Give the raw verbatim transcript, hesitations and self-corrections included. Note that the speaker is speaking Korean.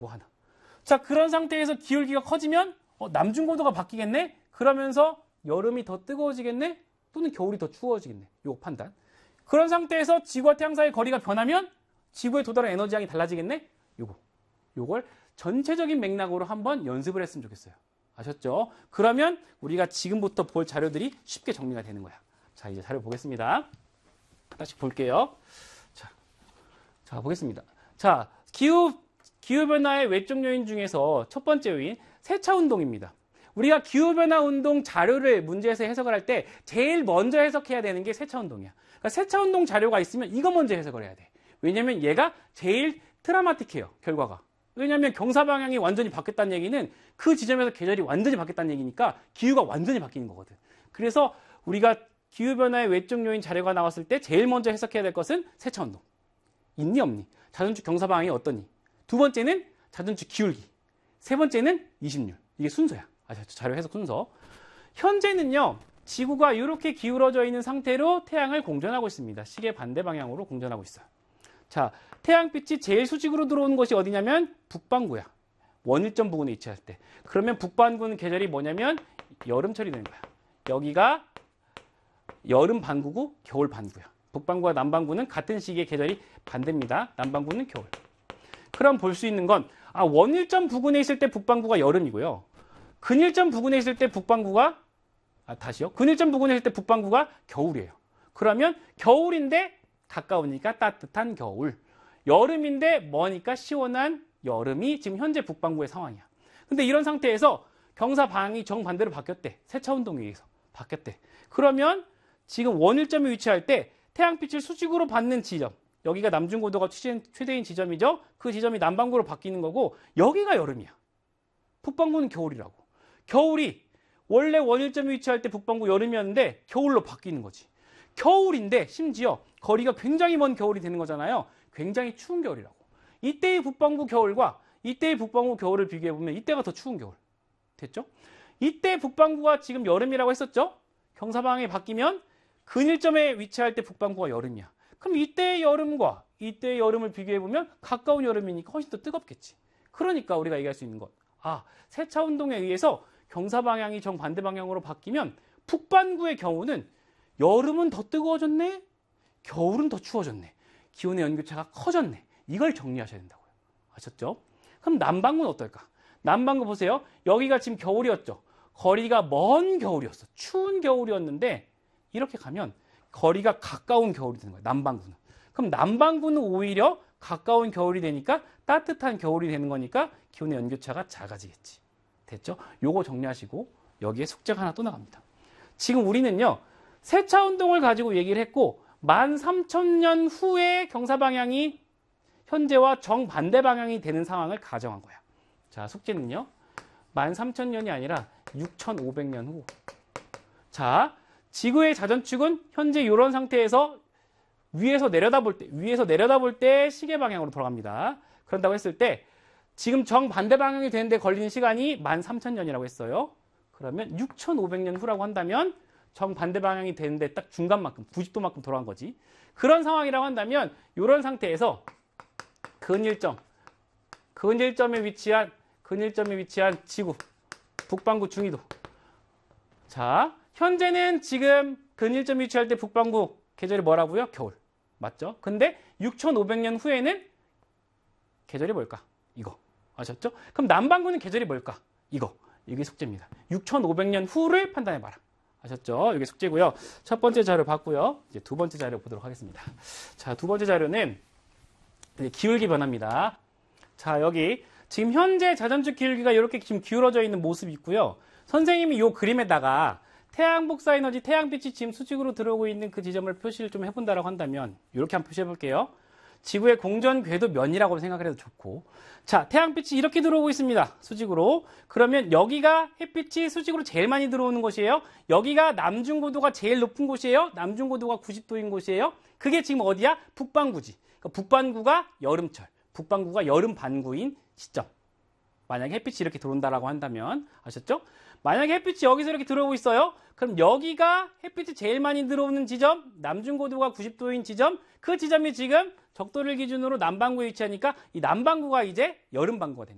하나. 자, 그런 상태에서 기울기가 커지면 어, 남중고도가 바뀌겠네? 그러면서 여름이 더 뜨거워지겠네? 또는 겨울이 더 추워지겠네? 요 판단. 그런 상태에서 지구와 태양 사이의 거리가 변하면 지구에 도달한 에너지 양이 달라지겠네? 요거. 요걸 전체적인 맥락으로 한번 연습을 했으면 좋겠어요. 아셨죠? 그러면 우리가 지금부터 볼 자료들이 쉽게 정리가 되는 거야. 자, 이제 자료 보겠습니다. 다시 볼게요. 자, 자 보겠습니다. 자, 기후, 기후변화의 외적 요인 중에서 첫 번째 요인, 세차운동입니다. 우리가 기후변화 운동 자료를 문제에서 해석을 할 때 제일 먼저 해석해야 되는 게 세차운동이야. 그러니까 세차운동 자료가 있으면 이거 먼저 해석을 해야 돼. 왜냐면 얘가 제일 트라마틱해요, 결과가. 왜냐면 경사 방향이 완전히 바뀌었다는 얘기는 그 지점에서 계절이 완전히 바뀌었다는 얘기니까 기후가 완전히 바뀌는 거거든. 그래서 우리가 기후변화의 외적 요인 자료가 나왔을 때 제일 먼저 해석해야 될 것은 세차운동. 있니 없니? 자전축 경사 방향이 어떠니? 두 번째는 자전축 기울기. 세 번째는 이십률. 이게 순서야. 아셨죠? 자료 해석 순서. 현재는요, 지구가 이렇게 기울어져 있는 상태로 태양을 공전하고 있습니다. 시계 반대 방향으로 공전하고 있어요. 자, 태양빛이 제일 수직으로 들어오는 곳이 어디냐면 북반구야. 원일점 부근에 위치할 때. 그러면 북반구는 계절이 뭐냐면 여름철이 되는 거야. 여기가 여름 반구고 겨울 반구야. 북반구와 남반구는 같은 시기에 계절이 반대입니다. 남반구는 겨울. 그럼 볼 수 있는 건 아, 원일점 부근에 있을 때 북반구가 여름이고요. 근일점 부근에 있을 때 북반구가 아, 다시요. 근일점 부근에 있을 때 북반구가 겨울이에요. 그러면 겨울인데 가까우니까 따뜻한 겨울. 여름인데 머니까 시원한 여름이 지금 현재 북반구의 상황이야. 근데 이런 상태에서 경사 방향이 정반대로 바뀌었대. 세차운동에 의해서 바뀌었대. 그러면 지금 원일점에 위치할 때 태양빛을 수직으로 받는 지점, 여기가 남중고도가 최대인 지점이죠. 그 지점이 남반구로 바뀌는 거고 여기가 여름이야. 북반구는 겨울이라고. 겨울이 원래 원일점에 위치할 때 북반구 여름이었는데 겨울로 바뀌는 거지. 겨울인데 심지어 거리가 굉장히 먼 겨울이 되는 거잖아요. 굉장히 추운 겨울이라고. 이때의 북반구 겨울과 이때의 북반구 겨울을 비교해보면 이때가 더 추운 겨울. 됐죠? 이때 북반구가 지금 여름이라고 했었죠? 경사방향이 바뀌면 근일점에 위치할 때 북반구가 여름이야. 그럼 이때의 여름과 이때의 여름을 비교해보면 가까운 여름이니까 훨씬 더 뜨겁겠지. 그러니까 우리가 얘기할 수 있는 것. 아, 세차운동에 의해서 경사방향이 정반대 방향으로 바뀌면 북반구의 경우는 여름은 더 뜨거워졌네? 겨울은 더 추워졌네. 기온의 연교차가 커졌네. 이걸 정리하셔야 된다고요. 아셨죠? 그럼 남반구는 어떨까? 남반구 보세요. 여기가 지금 겨울이었죠. 거리가 먼 겨울이었어. 추운 겨울이었는데 이렇게 가면 거리가 가까운 겨울이 되는 거예요. 남반구는. 그럼 남반구는 오히려 가까운 겨울이 되니까 따뜻한 겨울이 되는 거니까 기온의 연교차가 작아지겠지. 됐죠? 요거 정리하시고 여기에 숙제가 하나 또 나갑니다. 지금 우리는요. 세차운동을 가지고 얘기를 했고 만 삼천 년 후에 경사방향이 현재와 정반대 방향이 되는 상황을 가정한 거야. 자, 숙제는요. 만 삼천 년이 아니라 육천오백 년 후. 자, 지구의 자전축은 현재 이런 상태에서 위에서 내려다볼 때, 위에서 내려다볼 때 시계 방향으로 돌아갑니다. 그런다고 했을 때 지금 정반대 방향이 되는데 걸리는 시간이 만 삼천 년이라고 했어요. 그러면 육천오백 년 후라고 한다면 정반대 방향이 되는데 딱 중간만큼, 구십 도만큼 돌아간 거지. 그런 상황이라고 한다면 이런 상태에서 근일점, 근일점에 위치한, 근일점에 위치한 지구, 북반구 중위도. 자, 현재는 지금 근일점에 위치할 때 북반구 계절이 뭐라고요? 겨울. 맞죠? 근데 육천오백 년 후에는 계절이 뭘까? 이거. 아셨죠? 그럼 남반구는 계절이 뭘까? 이거. 이게 숙제입니다. 육천오백 년 후를 판단해봐라. 아셨죠? 이게 숙제고요. 첫 번째 자료 봤고요. 이제 두 번째 자료 보도록 하겠습니다. 자, 두 번째 자료는 기울기 변화입니다. 자, 여기 지금 현재 자전축 기울기가 이렇게 지금 기울어져 있는 모습이 있고요. 선생님이 이 그림에다가 태양 복사 에너지, 태양빛이 지금 수직으로 들어오고 있는 그 지점을 표시를 좀 해본다라고 한다면 이렇게 한번 표시해 볼게요. 지구의 공전 궤도 면이라고 생각을 해도 좋고, 자, 태양빛이 이렇게 들어오고 있습니다. 수직으로. 그러면 여기가 햇빛이 수직으로 제일 많이 들어오는 곳이에요. 여기가 남중고도가 제일 높은 곳이에요. 남중고도가 구십 도인 곳이에요. 그게 지금 어디야? 북반구지. 그러니까 북반구가 여름철, 북반구가 여름 반구인 시점. 만약에 햇빛이 이렇게 들어온다라고 한다면, 아셨죠? 만약에 햇빛이 여기서 이렇게 들어오고 있어요. 그럼 여기가 햇빛이 제일 많이 들어오는 지점, 남중고도가 구십 도인 지점, 그 지점이 지금 적도를 기준으로 남반구에 위치하니까 이 남반구가 이제 여름반구가 되는 거예요.